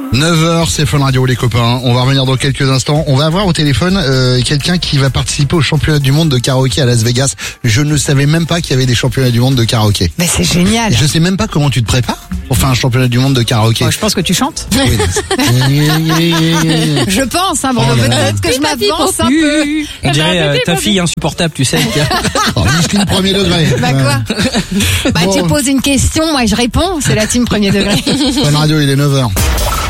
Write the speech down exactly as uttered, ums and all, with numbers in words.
neuf heures, c'est Fun Radio les copains. On va revenir dans quelques instants. On va avoir au téléphone euh, quelqu'un qui va participer au championnat du monde de karaoké à Las Vegas. Je ne savais même pas qu'il y avait des championnats du monde de karaoké. Mais c'est génial. Et je sais même pas comment tu te prépares pour faire un championnat du monde de karaoké. Oh, je pense que tu chantes. Oui. Je pense, hein, bon, Oh là là. peut-être que je m'avance un peu. On dirait euh, ta fille insupportable, tu sais. Oh, Micheline premier degré. Bah quoi Bah Bon. tu poses une question, moi je réponds, c'est la team premier degré. Fun Radio, il est neuf heures.